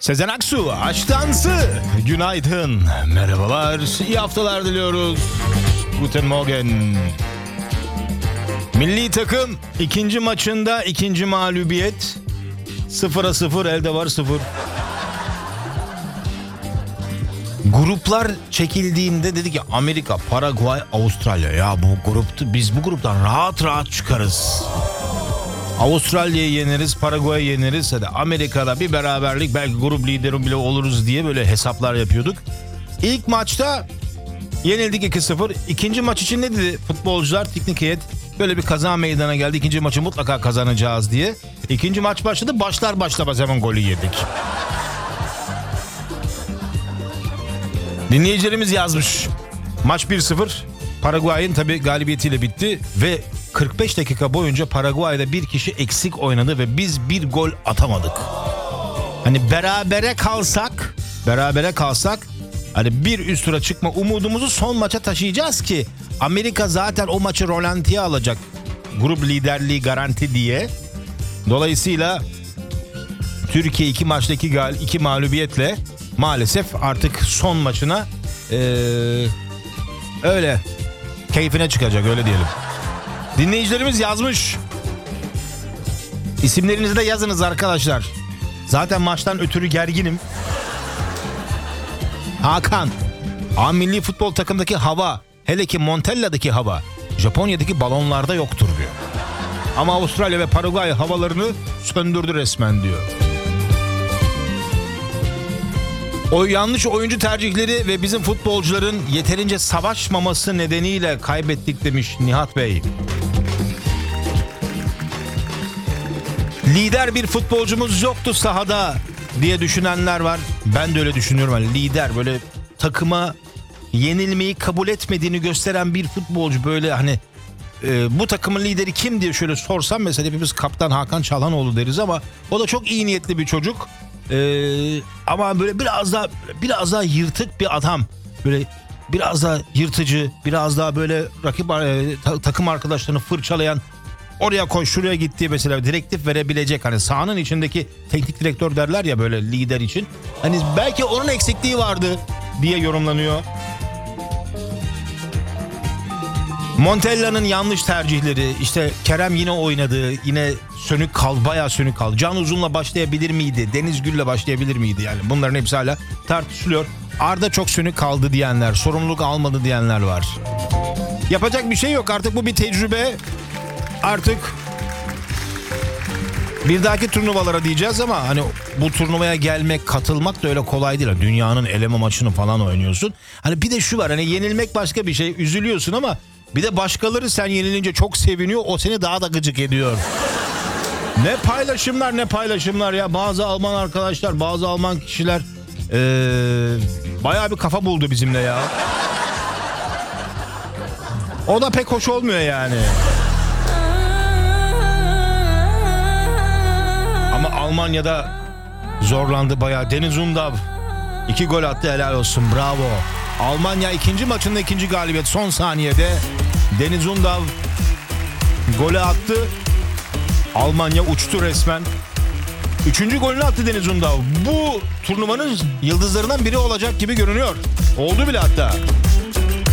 Sezen Aksu, Aşk Dansı. Günaydın, merhabalar, iyi haftalar diliyoruz. Guten Morgen. Milli takım ikinci maçında ikinci mağlubiyet. 0-0, elde var 0. Gruplar çekildiğinde dedi ki Amerika, Paraguay, Avustralya. Ya bu gruptu, biz bu gruptan rahat rahat çıkarız. Avustralya'yı yeneriz, Paraguay'ı yeneriz. Hadi Amerika'da bir beraberlik, belki grup lideri bile oluruz diye böyle hesaplar yapıyorduk. İlk maçta yenildik 2-0. İkinci maç için ne dedi futbolcular, teknik heyet? Böyle bir kaza meydana geldi. İkinci maçı mutlaka kazanacağız diye. İkinci maç başladı. Başlar başlamaz hemen golü yedik. Dinleyicilerimiz yazmış. Maç 1-0. Paraguay'ın tabii galibiyetiyle bitti ve 45 dakika boyunca Paraguay'da bir kişi eksik oynadı ve biz bir gol atamadık. Hani berabere kalsak hani bir üst tura çıkma umudumuzu son maça taşıyacağız ki Amerika zaten o maçı rolantiye alacak. Grup liderliği garanti diye. Dolayısıyla Türkiye 2 maçta 2 mağlubiyetle maalesef artık son maçına öyle keyfine çıkacak, öyle diyelim. Dinleyicilerimiz yazmış. İsimlerinizi de yazınız arkadaşlar. Zaten maçtan ötürü gerginim. Hakan. Milli futbol takımdaki hava, hele ki Montella'daki hava Japonya'daki balonlarda yoktur diyor. Ama Avustralya ve Paraguay havalarını söndürdü resmen diyor. O yanlış oyuncu tercihleri ve bizim futbolcuların yeterince savaşmaması nedeniyle kaybettik demiş Nihat Bey. Lider bir futbolcumuz yoktu sahada diye düşünenler var. Ben de öyle düşünüyorum. Yani lider, böyle takıma yenilmeyi kabul etmediğini gösteren bir futbolcu, böyle hani bu takımın lideri kim diye şöyle sorsam mesela hepimiz Kaptan Hakan Çalhanoğlu deriz ama o da çok iyi niyetli bir çocuk. Ama böyle biraz daha yırtık bir adam. Böyle biraz daha yırtıcı, biraz daha böyle rakip takım arkadaşlarını fırçalayan, oraya koş şuraya git diye mesela direktif verebilecek, hani sahanın içindeki teknik direktör derler ya böyle lider için. Hani belki onun eksikliği vardı diye yorumlanıyor. Montella'nın yanlış tercihleri, işte Kerem yine oynadı, yine sönük kaldı, bayağı sönük kaldı. Can Uzun'la başlayabilir miydi? Deniz Gül'le başlayabilir miydi? Yani bunların hepsi hala tartışılıyor. Arda çok sönük kaldı diyenler, sorumluluk almadı diyenler var. Yapacak bir şey yok, artık bu bir tecrübe. Artık bir dahaki turnuvalara diyeceğiz ama hani bu turnuvaya gelmek, katılmak da öyle kolay değil. Dünyanın eleme maçını falan oynuyorsun. Hani bir de şu var, hani yenilmek başka bir şey, üzülüyorsun ama bir de başkaları sen yenilince çok seviniyor, o seni daha da gıcık ediyor. Ne paylaşımlar ya. Bazı Alman arkadaşlar, bazı Alman kişiler bayağı bir kafa buldu bizimle ya. O da pek hoş olmuyor yani. Ama Almanya'da zorlandı bayağı. Deniz Undav 2 gol attı, helal olsun, bravo. Almanya ikinci maçında ikinci galibiyet, son saniyede Deniz Undav golü attı. Almanya uçtu resmen. 3. golünü attı Deniz Undav. Bu turnuvanın yıldızlarından biri olacak gibi görünüyor. Oldu bile hatta.